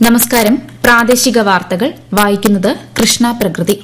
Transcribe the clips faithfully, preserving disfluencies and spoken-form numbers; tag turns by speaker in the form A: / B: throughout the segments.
A: നമസ്കാരം. പ്രാദേശിക വാർത്തകൾ വായിക്കുന്നത് കൃഷ്ണ പ്രകൃതി.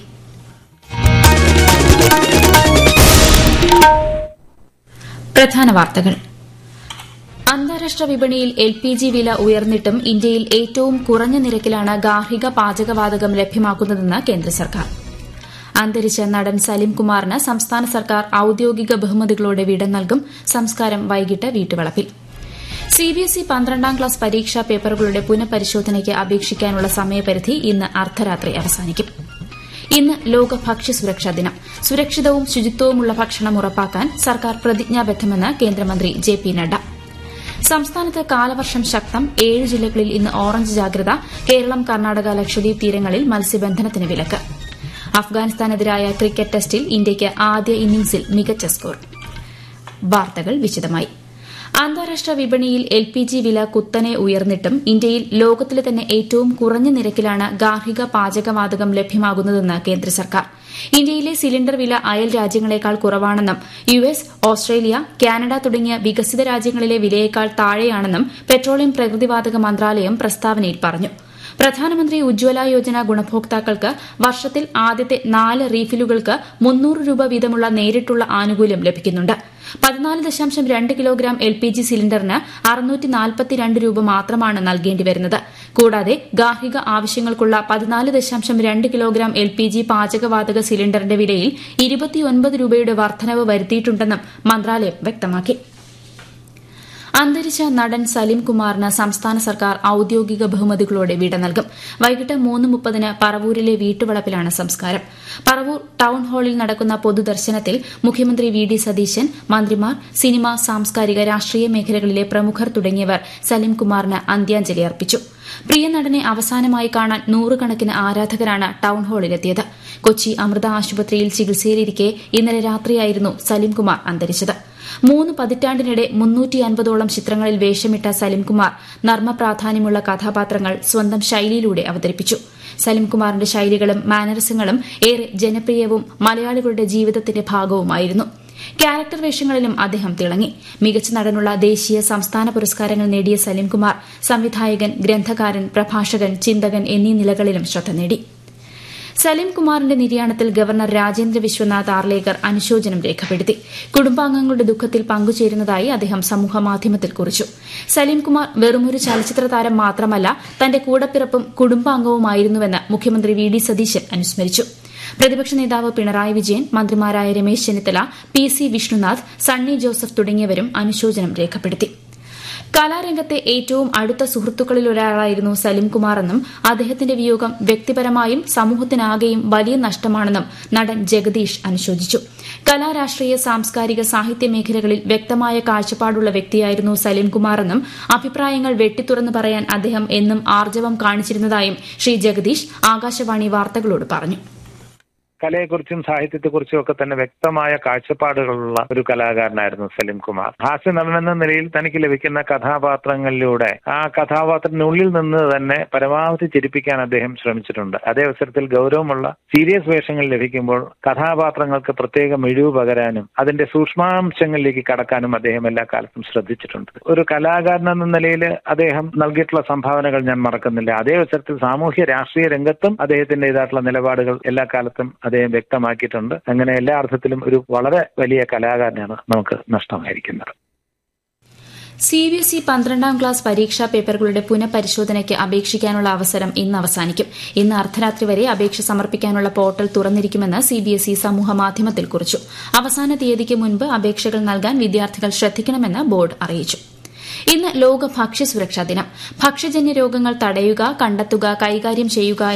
A: പ്രധാന വാർത്തകൾ. അന്താരാഷ്ട്ര വിപണിയിൽ എൽ പി ജി വില ഉയർന്നിട്ടും ഇന്ത്യയിൽ ഏറ്റവും കുറഞ്ഞ നിരക്കിലാണ് ഗാർഹിക പാചകവാതകം ലഭ്യമാക്കുന്നതെന്ന് കേന്ദ്ര സർക്കാർ. അന്തരിച്ച നടൻ സലിം കുമാറിന് സംസ്ഥാന സർക്കാർ ഔദ്യോഗിക ബഹുമതികളോടെ വിട നൽകും. സംസ്കാരം വൈകിട്ട് വീട്ടുവളപ്പിൽ. സിബിഎസ്ഇ പന്ത്രണ്ടാം ക്ലാസ് പരീക്ഷാ പേപ്പറുകളുടെ പുനഃപരിശോധനയ്ക്ക് അപേക്ഷിക്കാനുള്ള സമയപരിധി ഇന്ന് അർദ്ധരാത്രി അവസാനിക്കും. ഇന്ന് ലോക ഭക്ഷ്യസുരക്ഷാ ദിനം. സുരക്ഷിതവും ശുചിത്വവുമുള്ള ഭക്ഷണം ഉറപ്പാക്കാൻ സർക്കാർ പ്രതിജ്ഞാബദ്ധമെന്ന് കേന്ദ്രമന്ത്രി ജെ പി നഡ്ഡ. സംസ്ഥാനത്ത് കാലവർഷം ശക്തം. ഏഴ് ജില്ലകളിൽ ഇന്ന് ഓറഞ്ച് ജാഗ്രത. കേരളം, കർണാടക, ലക്ഷദ്വീപ് തീരങ്ങളിൽ മത്സ്യബന്ധനത്തിന് വിലക്ക്. അഫ്ഗാനിസ്ഥാനെതിരായ ക്രിക്കറ്റ് ടെസ്റ്റിൽ ഇന്ത്യയ്ക്ക് ആദ്യ ഇന്നിംഗ്സിൽ മികച്ച സ്കോർ. വാർത്തകൾ വിശദമായി. അന്താരാഷ്ട്ര വിപണിയിൽ എൽ പി ജി വില കുത്തനെ ഉയർന്നിട്ടും ഇന്ത്യയിൽ ലോകത്തിലെ തന്നെ ഏറ്റവും കുറഞ്ഞ നിരക്കിലാണ് ഗാർഹിക പാചകവാതകം ലഭ്യമാകുന്നതെന്ന് കേന്ദ്ര സർക്കാർ. ഇന്ത്യയിലെ സിലിണ്ടർ വില അയൽ രാജ്യങ്ങളെക്കാൾ കുറവാണെന്നും യു എസ്, ഓസ്ട്രേലിയ, കാനഡ തുടങ്ങിയ വികസിത രാജ്യങ്ങളിലെ വിലയേക്കാൾ താഴെയാണെന്നും പെട്രോളിയം പ്രകൃതിവാതക മന്ത്രാലയം പ്രസ്താവനയിൽ പറഞ്ഞു. പ്രധാനമന്ത്രി ഉജ്ജ്വല യോജന ഗുണഭോക്താക്കൾക്ക് വർഷത്തിൽ ആദ്യത്തെ നാല് റീഫിലുകൾക്ക് മുന്നൂറ് രൂപ വീതമുള്ള നേരിട്ടുള്ള ആനുകൂല്യം ലഭിക്കുന്നുണ്ട്. പതിനാല് ദശാംശം രണ്ട് കിലോഗ്രാം എൽ പി ജി സിലിണ്ടറിന് അറുന്നൂറ്റി നാൽപ്പത്തിരണ്ട് രൂപ മാത്രമാണ് നൽകേണ്ടിവരുന്നത്. കൂടാതെ ഗാർഹിക ആവശ്യങ്ങൾക്കുള്ള പതിനാല് ദശാംശം രണ്ട് കിലോഗ്രാം എൽ പി ജി പാചകവാതക സിലിണ്ടറിന്റെ വിലയിൽ ഇരുപത്തിയൊൻപത് രൂപയുടെ വർധനവ് വരുത്തിയിട്ടുണ്ടെന്നും മന്ത്രാലയം വ്യക്തമാക്കി. അന്തരിച്ച നടൻ സലിം കുമാറിന് സംസ്ഥാന സർക്കാർ ഔദ്യോഗിക ബഹുമതികളോടെ വിട നൽകും. വൈകിട്ട് മൂന്ന് മുപ്പതിന് പറവൂരിലെ വീട്ടുവളപ്പിലാണ് സംസ്കാരം. പറവൂർ ടൌൺ ഹാളിൽ നടക്കുന്ന പൊതുദർശനത്തിൽ മുഖ്യമന്ത്രി വി ഡി സതീശൻ, മന്ത്രിമാർ, സിനിമ, സാംസ്കാരിക, രാഷ്ട്രീയ മേഖലകളിലെ പ്രമുഖർ തുടങ്ങിയവർ സലിം കുമാറിന് അന്ത്യാഞ്ജലി അർപ്പിച്ചു. പ്രിയ നടനെ അവസാനമായി കാണാൻ നൂറുകണക്കിന് ആരാധകരാണ് ടൌൺ ഹാളിലെത്തിയത്. കൊച്ചി അമൃത ആശുപത്രിയിൽ ചികിത്സയിലിരിക്കെ ഇന്നലെ രാത്രിയായിരുന്നു സലിം കുമാർ അന്തരിച്ചത്. മൂന്ന് പതിറ്റാണ്ടിനിടെ മുന്നൂറ്റി അൻപതോളം ചിത്രങ്ങളിൽ വേഷമിട്ട സലിംകുമാർ നർമ്മ പ്രാധാന്യമുള്ള കഥാപാത്രങ്ങൾ സ്വന്തം ശൈലിയിലൂടെ അവതരിപ്പിച്ചു. സലിംകുമാറിന്റെ ശൈലികളും മാനറിസങ്ങളും ഏറെ ജനപ്രിയവും മലയാളികളുടെ ജീവിതത്തിന്റെ ഭാഗവുമായിരുന്നു. ക്യാരക്ടർ വേഷങ്ങളിലും അദ്ദേഹം തിളങ്ങി. മികച്ച നടനുള്ള ദേശീയ, സംസ്ഥാന പുരസ്കാരങ്ങൾ നേടിയ സലിംകുമാർ സംവിധായകൻ, ഗ്രന്ഥകാരൻ, പ്രഭാഷകൻ, ചിന്തകൻ എന്നീ നിലകളിലും ശ്രദ്ധ നേടി. സലിം കുമാറിന്റെ നിര്യാണത്തിൽ ഗവർണർ രാജേന്ദ്ര വിശ്വനാഥ് ആർലേക്കർ അനുശോചനം രേഖപ്പെടുത്തി. കുടുംബാംഗങ്ങളുടെ ദുഃഖത്തിൽ പങ്കുചേരുന്നതായി അദ്ദേഹം സമൂഹമാധ്യമത്തിൽ കുറിച്ചു. സലിംകുമാർ വെറുമൊരു ചലച്ചിത്ര താരം മാത്രമല്ല, തന്റെ കൂടപ്പിറപ്പും കുടുംബാംഗവുമായിരുന്നുവെന്ന് മുഖ്യമന്ത്രി വി ഡി സതീശൻ അനുസ്മരിച്ചു. പ്രതിപക്ഷ നേതാവ് പിണറായി വിജയൻ, മന്ത്രിമാരായ രമേശ് ചെന്നിത്തല, പി സി വിഷ്ണുനാഥ്, സണ്ണി ജോസഫ് തുടങ്ങിയവരും അനുശോചനം രേഖപ്പെടുത്തി. കലാരംഗത്തെ ഏറ്റവും അടുത്ത സുഹൃത്തുക്കളിലൊരാളായിരുന്നു സലിംകുമാറെന്നും അദ്ദേഹത്തിന്റെ വിയോഗം വ്യക്തിപരമായും സമൂഹത്തിനാകെയും വലിയ നഷ്ടമാണെന്നും നടൻ ജഗദീഷ് അനുശോചിച്ചു. കലാ, രാഷ്ട്രീയ, സാംസ്കാരിക, സാഹിത്യ മേഖലകളിൽ വ്യക്തമായ കാഴ്ചപ്പാടുള്ള വ്യക്തിയായിരുന്നു സലിംകുമാറെന്നും അഭിപ്രായങ്ങൾ വെട്ടിത്തുറന്നു പറയാൻ അദ്ദേഹം എന്നും ആർജവം കാണിച്ചിരുന്നതായും ശ്രീ ജഗദീഷ് ആകാശവാണി വാർത്തകളോട് പറഞ്ഞു.
B: കലയെക്കുറിച്ചും സാഹിത്യത്തെക്കുറിച്ചും ഒക്കെ തന്നെ വ്യക്തമായ കാഴ്ചപ്പാടുകളുള്ള ഒരു കലാകാരനായിരുന്നു സലിം കുമാർ. ഹാസ്യ നടനെന്ന നിലയിൽ തനിക്ക് ലഭിക്കുന്ന കഥാപാത്രങ്ങളിലൂടെ ആ കഥാപാത്രത്തിനുള്ളിൽ നിന്ന് തന്നെ പരമാവധി ചിരിപ്പിക്കാൻ അദ്ദേഹം ശ്രമിച്ചിട്ടുണ്ട്. അതേ അവസരത്തിൽ ഗൗരവമുള്ള സീരിയസ് വേഷങ്ങൾ ലഭിക്കുമ്പോൾ കഥാപാത്രങ്ങൾക്ക് പ്രത്യേക മിഴിവ് പകരാനും അതിന്റെ സൂക്ഷ്മാംശങ്ങളിലേക്ക് കടക്കാനും അദ്ദേഹം എല്ലാ കാലത്തും ശ്രദ്ധിച്ചിട്ടുണ്ട്. ഒരു കലാകാരൻ എന്ന നിലയിൽ അദ്ദേഹം നൽകിയിട്ടുള്ള സംഭാവനകൾ ഞാൻ മറക്കുന്നില്ല. അതേ അവസരത്തിൽ സാമൂഹ്യ രാഷ്ട്രീയ രംഗത്തും അദ്ദേഹത്തിൻ്റെതായിട്ടുള്ള നിലപാടുകൾ എല്ലാ കാലത്തും അദ്ദേഹം വ്യക്തമാക്കിയിട്ടുണ്ട്. അങ്ങനെ എല്ലാ അർത്ഥത്തിലും ഒരു വളരെ വലിയ കലാകാരനാണ് നമുക്ക് നഷ്ടമായിരിക്കുന്നത്.
A: സിബിഎസ്ഇ പന്ത്രണ്ടാം ക്ലാസ് പരീക്ഷാ പേപ്പറുകളുടെ പുനഃപരിശോധനയ്ക്ക് അപേക്ഷിക്കാനുള്ള അവസരം ഇന്ന് അവസാനിക്കും. ഇന്ന് അർദ്ധരാത്രി വരെ അപേക്ഷ സമർപ്പിക്കാനുള്ള പോർട്ടൽ തുറന്നിരിക്കുമെന്ന് സിബിഎസ്ഇ സമൂഹമാധ്യമത്തിൽ കുറിച്ചു. അവസാന തീയതിക്ക് മുൻപ് അപേക്ഷകൾ നൽകാൻ വിദ്യാർത്ഥികൾ ശ്രദ്ധിക്കണമെന്ന് ബോർഡ് അറിയിച്ചു. ഇന്ന് ലോക ഭക്ഷ്യസുരക്ഷാ ദിനം. ഭക്ഷ്യജന്യ രോഗങ്ങൾ തടയുക, കണ്ടെത്തുക, കൈകാര്യം ചെയ്യുക